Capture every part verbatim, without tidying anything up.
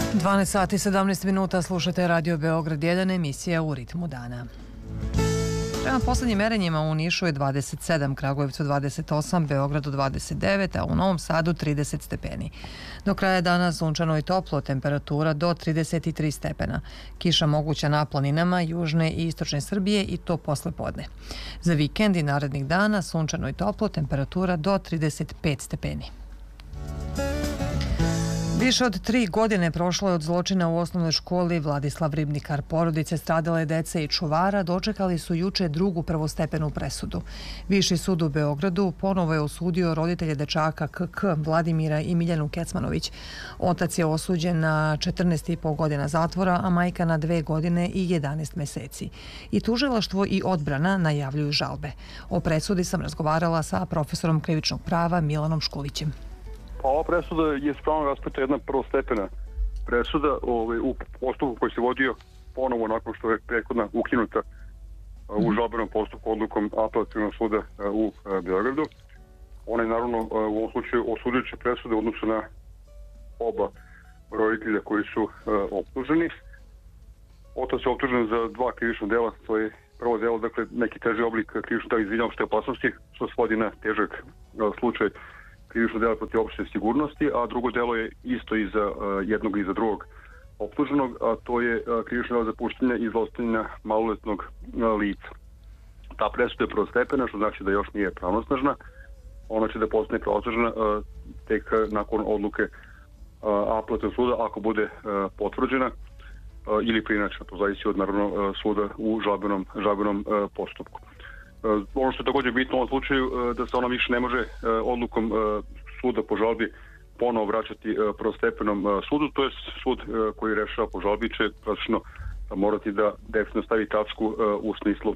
dvanaest sati i sedamnaest minuta, slušate Radio Beograd jedan, emisija U ritmu dana. Prema poslednjim merenjima u Nišu je dvadeset sedam, Kragujevcu dvadeset osam, Beogradu dvadeset devet, a u Novom Sadu trideset stepeni. Do kraja dana sunčano i toplo, temperatura do trideset tri stepena. Kiša moguća na planinama južne i istočne Srbije i to posle podne. Za vikend i narednih dana sunčano i toplo, temperatura do trideset pet stepeni. Više od tri godine prošlo je od zločina u osnovnoj školi Vladislav Ribnikar. Porodice stradale dece i čuvara dočekali su juče drugu prvostepenu presudu. Viši sud u Beogradu ponovo je osudio roditelje dečaka K K, Vladimira i Miljanu Kecmanović. Otac je osuđen na četrnaest i po godina zatvora, a majka na dve godine i jedanaest meseci. I tužilaštvo i odbrana najavljuju žalbe. O presudi sam razgovarala sa profesorom krivičnog prava Milanom Škulićem. Pa ova presuda je s pravnog aspekta jedna prvostepena presuda ovaj, u postupku koji se vodio ponovo nakon što je prethodna ukinuta mm-hmm. u žalbenom postupku odlukom Apelacionog suda u Beogradu. Ona je naravno u ovom slučaju osuđujuća presuda u odnosu na oba roditelja koji su optuženi. Otac je optužen za dva krivična dela, to je prvo delo, dakle neki teži oblik krivičnog dela izvinjava što je opasnosti, što se svodi na težak slučaj krivično delo protiv opšte sigurnosti, a drugo delo je isto i za uh, jednog i za drugog optuženog, a to je uh, krivično delo za puštanje i zlostavljanja maloletnog uh, lica. Ta presuda je prvostepena, što znači da još nije pravnosnažna. Ona će da postane pravosnažna uh, tek uh, nakon odluke uh, Apelacionog suda, ako bude uh, potvrđena uh, ili preinačena. To zavisi od naravno uh, suda u žalbenom, žalbenom uh, postupku. Uh, ono što je također bitno u ovom slučaju uh, da se ona više ne može uh, odlukom uh, suda po žalbi ponovo vraćati uh, prvostepenom uh, sudu, to je sud uh, koji rešava po žalbi će praktično uh, morati da definitivno stavi tačku uh, u smislu uh,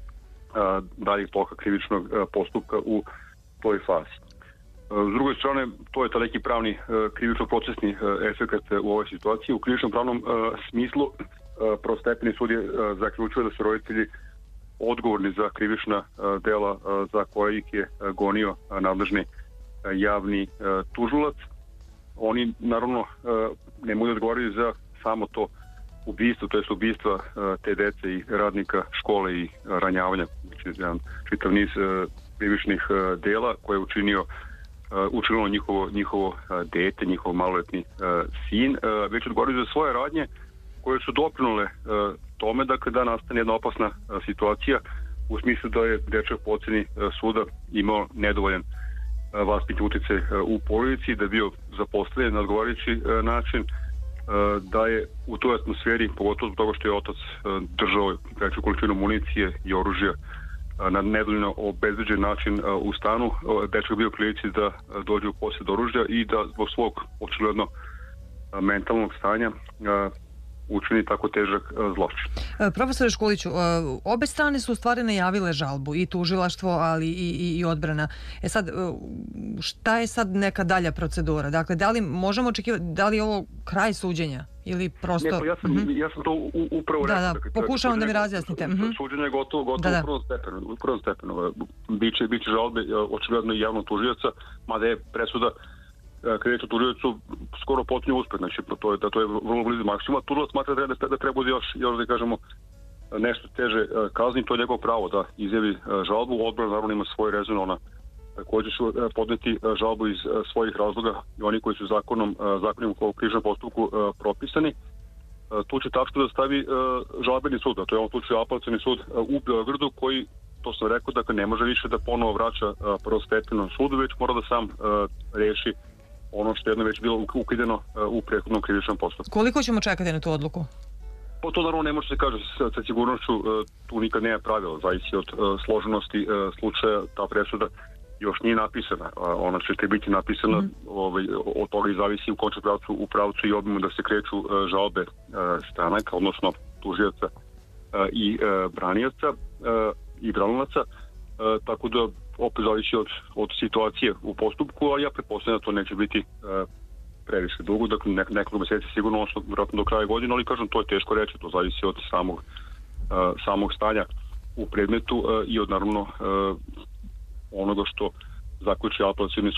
daljeg toka krivičnog uh, postupka u toj fazi. Uh, s druge strane, to je taj neki pravni uh, krivično-procesni uh, efekt uh, u ovoj situaciji. U krivičnom pravnom uh, smislu uh, prvostepeni sud je uh, zaključio da su roditelji odgovorni za krivična uh, dela uh, za koje ih je uh, gonio uh, nadležni uh, javni uh, tužilac. Oni naravno uh, ne mogu odgovoriti za samo to ubistvo, to je ubistva uh, te dece i radnika škole i uh, ranjavanja, znači jedan čitav niz uh, krivičnih uh, dela koje je učinio uh, učinilo njihovo, njihovo uh, dete, njihov maloletni uh, sin, uh, već odgovorili za svoje radnje koje su doprinule uh, tome da kada nastane jedna opasna uh, situacija u smislu da je dečak po oceni uh, suda imao nedovoljan uh, vaspitni uticaj uh, u porodici, da je bio zaposlen na odgovarajući uh, način, uh, da je u toj atmosferi, pogotovo zbog toga što je otac uh, držao veću količinu municije i oružja uh, na nedovoljno obezbeđen način uh, u stanu, uh, dečak bio u prilici da uh, dođe u posjed oružja i da zbog svog očigledno uh, mentalnog stanja uh, učini tako težak uh, zločin. Profesore Škuliću, uh, obe strane su u stvari najavile žalbu, i tužilaštvo, ali i, i, i odbrana. E sad, uh, šta je sad neka dalja procedura? Dakle, da li možemo očekivati, da li je ovo kraj suđenja ili prosto... Neko, ja, sam, mm-hmm. ja sam to u, upravo da, rekao. Da, dakle, pokušavam da mi razjasnite. Mm-hmm. Suđenje je gotovo, gotovo da, da. u prvom stepenu. U prvom stepenu. Biće, biće žalbe očigledno i javnog tužioca, mada je presuda krivičnom tužiocu skoro potpunio uspeh, znači to je, da to je vrlo blizu maksimuma. Tužilac smatra da, da, da treba bude još, još da kažemo nešto teže kazni, to je njegovo pravo da izjavi žalbu. Odbrana naravno ima svoje rezone, ona također će podneti žalbu iz svojih razloga i oni koji su zakonom, zakonom u krivičnom postupku propisani. Tu će tačno da stavi žalbeni sud, a to je u ovom slučaju Apelacioni sud u Beogradu koji, to sam rekao, dakle ne može više da ponovo vraća prvostepenom sudu, već mora da sam reši ono što je jedno već bilo ukideno uh, u prethodnom krivičnom postupku. Koliko ćemo čekati na tu odluku? Po to naravno ne može se kaže sa, sa sigurnošću, uh, tu nikad nema pravila, zavisi od uh, složenosti uh, slučaja, ta presuda još nije napisana. Uh, ona će biti napisana, mm-hmm. ovaj, od toga i zavisi u končnom pravcu, u pravcu i obimu da se kreću uh, žalbe uh, stranaka, odnosno tužioca uh, i uh, branioca uh, i branilaca, uh, tako da opet zavisi od, od situacije u postupku, a ja pretpostavljam da to neće biti uh, previše dugo, dakle nek- nekoliko meseci sigurno, odnosno vjerojatno do kraja godine, ali kažem, to je teško reći, to zavisi od samog, uh, samog stanja u predmetu uh, i od naravno uh, onoga što zaključi Apelacioni sud.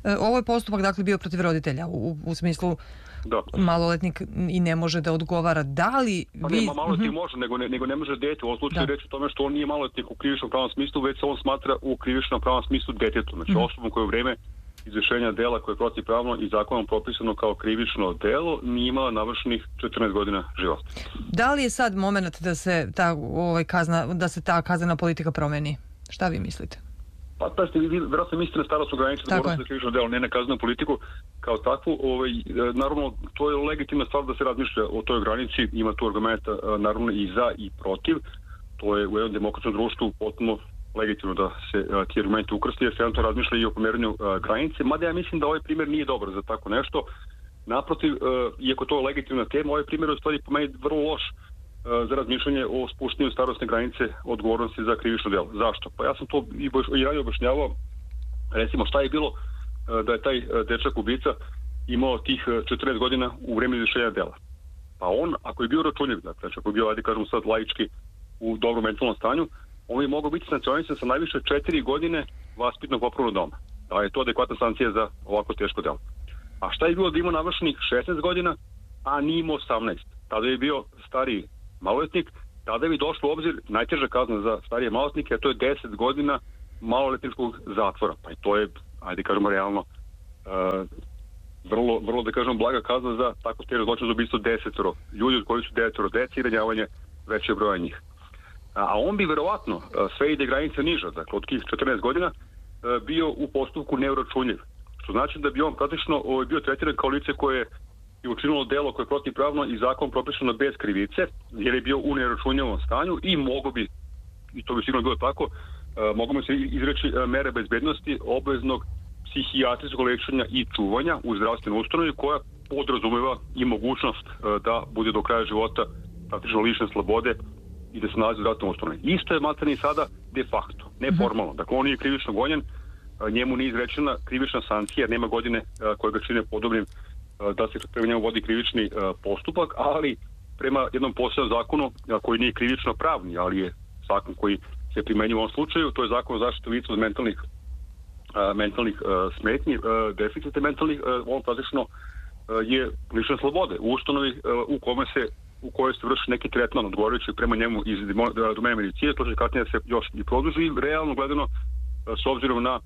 Ovo je postupak dakle bio protiv roditelja u, u smislu da. Maloletnik i ne može da odgovara. Da li vi... Pa nema, maloletnik uh-huh. može, nego ne, nego ne može dete. U ovom slučaju reći o tome što on nije maloletnik u krivičnom pravnom smislu, već se on smatra u krivičnom pravnom smislu detetom. Znači uh-huh. osobom koje u vreme izvršenja dela koje je protivpravno i zakonom propisano kao krivično delo nije imala navršenih četrnaest godina života. Da li je sad moment da se ta ovaj kazna da se ta kaznena politika promeni? Šta vi mislite? Pa da ste vi vjerojatno mislite na starosnu granicu odgovornosti za krivično delo, ne na kaznenu politiku kao takvu. Ovaj, naravno, to je legitimna stvar da se razmišlja o toj granici, ima tu argumenta naravno i za i protiv. To je u jednom demokratskom društvu potpuno legitimno da se a, ti argumenti ukrsti, jer se jedno to razmišlja i o pomeranju a, granice, mada ja mislim da ovaj primjer nije dobar za tako nešto. Naprotiv, a, iako to je legitimna tema, ovaj primjer je u stvari po meni vrlo loš a, za razmišljanje o spuštenju starosne granice odgovornosti za krivično delo. Zašto? Pa ja sam to i, i ranije objašnjavao, recimo šta je bilo a, da je taj a, dečak ubica imao tih četrnaest godina u vreme izvršenja dela. Pa on, ako je bio računljiv, dakle, ako je bio, ajde kažemo sad laički, u dobrom mentalnom stanju, on je mogao biti sankcionisan sa najviše četiri godine vaspitnog popravnog doma. Da je to adekvatna sankcija za ovako teško delo. A šta je bilo da imao navršenih šesnaest godina, a nije imao osamnaest? Tada je bio stariji maloletnik, tada bi došlo u obzir najteža kazna za starije maloletnike, a to je deset godina maloletničkog zatvora. Pa i to je, ajde kažemo realno, uh, vrlo, vrlo da kažemo blaga kazna za tako težak zločin za ubistvo desetoro ljudi od koji su devetoro dece i ranjavanje većeg broja njih. A on bi verovatno, sve ide granica niža, dakle od tih četrnaest godina, bio u postupku neuračunljiv. Što znači da bi on praktično bio tretiran kao lice koje je učinilo delo koje je protivpravno i zakon propisano bez krivice, jer je bio u neuračunljivom stanju i mogo bi, i to bi sigurno bilo tako, mogu mu se izreći mere bezbednosti obveznog psihijatrijskog lečenja i čuvanja u zdravstvenoj ustanovi koja podrazumeva i mogućnost da bude do kraja života praktično lišen slobode i da se nalazi u zdravstvenom ustanovi. Isto je maltene i sada de facto, ne formalno. Dakle, on je krivično gonjen, njemu nije izrečena krivična sankcija, nema godine koje ga čine podobnim da se prema njemu vodi krivični postupak, ali prema jednom posebnom zakonu koji nije krivično pravni, ali je zakon koji se primenjuje u ovom slučaju, to je zakon o zaštitu lica od mentalnih mentalnih smetnji, deficite mentalnih, on praktično je lišen slobode u ustanovi u kome se u kojoj se vrši neki tretman odgovarajući prema njemu iz domene medicine, to će kasnije se još i produži i realno gledano s obzirom na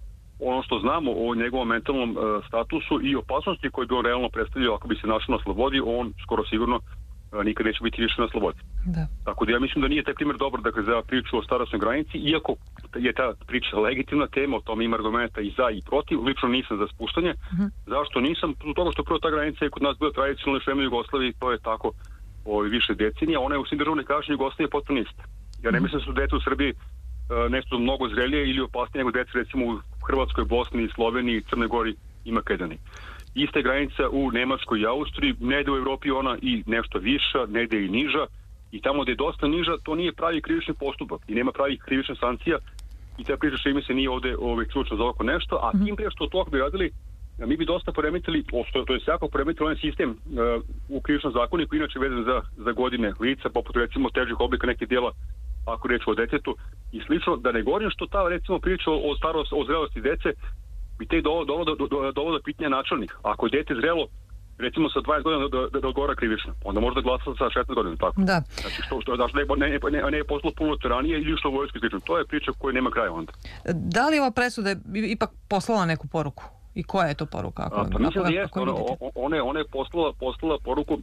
ono što znamo o njegovom mentalnom uh, statusu i opasnosti koje bi on realno predstavljao ako bi se našao na slobodi, on skoro sigurno uh, nikad neće biti više na slobodi. Da. Tako da ja mislim da nije taj primjer dobar dakle, za priču o starosnoj granici, iako je ta priča legitimna tema, o tome ima argumenta i za i protiv, lično nisam za spuštanje. Uh-huh. Zašto nisam? Zbog toga što prvo ta granica je kod nas bila tradicionalna još vreme Jugoslavije, to je tako o, više decenija, ona je u svim državnim kažnjama Jugoslavije potpuno ista. Ja ne mislim da su dete u Srbiji nešto mnogo zrelije ili opasnije nego dece recimo u Hrvatskoj, Bosni, Sloveniji, Crnoj Gori i Makedoniji. Ista je granica u Nemačkoj i Austriji, negde u Evropi ona i nešto viša, negde i niža i tamo gde je dosta niža to nije pravi krivični postupak i nema pravih krivičnih sankcija i ta priča što ime se nije ovde ovaj, ključno za ovako nešto, a tim prije što to bi radili mi bi dosta poremetili, to je jako poremetili onaj sistem uh, u krivičnom zakoniku, inače vezan za, za godine lica, poput recimo težih oblika nekih djela ako reč o detetu i slično, da ne govorim što ta recimo priča o starosti, o zrelosti dece bi te dovelo do, do, do, do, do pitanja načelnik. Ako je dete zrelo recimo sa dvadeset godina da, da, da odgovara krivično, onda možda glasa sa šesnaest godina, tako. Da. Znači što, što, znači, ne, ne, ne, ne je poslao puno ranije ili što vojsko slično. To je priča koja nema kraja onda. Da li ova presuda ipak poslala neku poruku? I koja je to poruka? Ako, a, pa mislim ako, da jeste. Ona, ona, ona je poslala, poslala poruku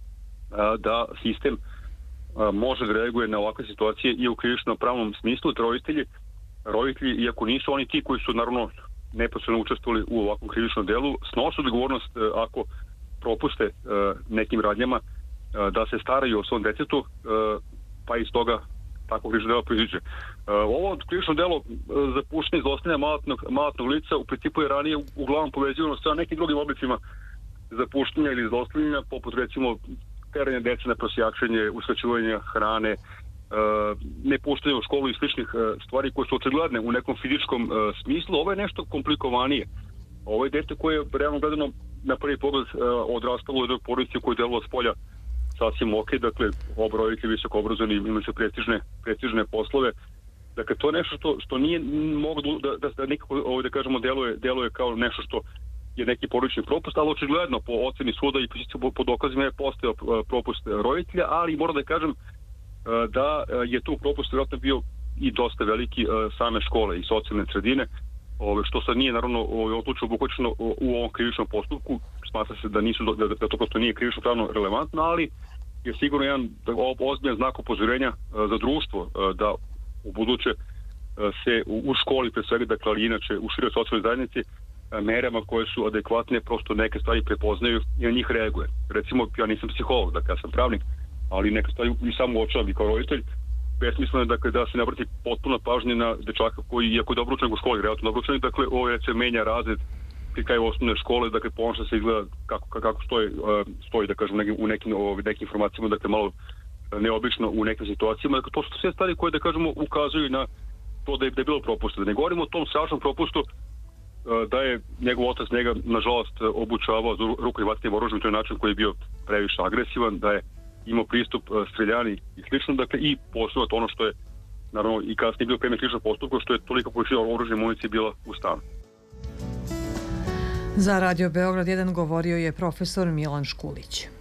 a, da sistem može da reaguje na ovakve situacije i u krivičnom pravnom smislu, da roditelji, roditelji, iako nisu oni ti koji su naravno neposredno učestvovali u ovakvom krivičnom delu, snose odgovornost ako propuste nekim radnjama da se staraju o svom detetu, pa iz toga tako krivično delo proiziđe. Ovo krivično delo za puštanje zlostavljanja malatnog, malatnog lica u principu je ranije uglavnom povezivano sa nekim drugim oblicima zapuštanja ili zlostavljanja, poput recimo teranje dece na prosjačenje, uskraćivanje hrane, uh, ne puštanje u školu i sličnih uh, stvari koje su očigledne u nekom fizičkom uh, smislu. Ovo je nešto komplikovanije. Ovo je dete koje je realno gledano na prvi pogled uh, odrastalo u jednoj porodici koju je delovalo s polja sasvim ok, dakle oba roditelji visoko obrazovani, imaju se prestižne, prestižne poslove Dakle, to je nešto što, što nije moglo da, da, da nekako, ovo da kažemo, deluje, deluje kao nešto što je neki porodični propust, ali očigledno po oceni suda i po, po dokazima je postao propust roditelja, ali moram da kažem da je tu propust vjerojatno bio i dosta veliki same škole i socijalne sredine, što sad nije naravno u ovom slučaju obuhvaćeno u ovom krivičnom postupku. Smatra se da, nisu, da, da to prosto nije krivično pravno relevantno, ali je sigurno jedan ozbiljan znak upozorenja za društvo da u buduće se u školi pre svega, dakle, ali inače u široj socijalnoj zajednici, merama koje su adekvatne prosto neke stvari prepoznaju i na njih reaguje. Recimo, ja nisam psiholog, dakle ja sam pravnik, ali neke stvari i samo uočavam i kao roditelj. Besmisleno je, dakle, da se ne obrati potpuno pažnje na dečaka koji, iako je dobro učenik u školi, relativno dobro učenik, dakle, ovo se menja razred pri kraju osnovne škole, dakle, ponaša se izgleda kako, kako stoji, stoji, da kažem, u nekim, u nekim informacijama, dakle, malo neobično u nekim situacijama. Dakle, to su sve stvari koje, da kažemo, ukazuju na to da je, da je bilo propusta. Da ne govorimo o tom strašnom propustu da je njegov otac njega, nažalost, obučavao za rukovanje vatrenim oružjem, to je način koji je bio previše agresivan, da je imao pristup streljani i slično, dakle, i posebno ono što je, naravno, i kasnije bio predmet krivičnog postupka, što je toliko količina oružja i municije bila u stanu. Za Radio Beograd jedan govorio je profesor Milan Škulić.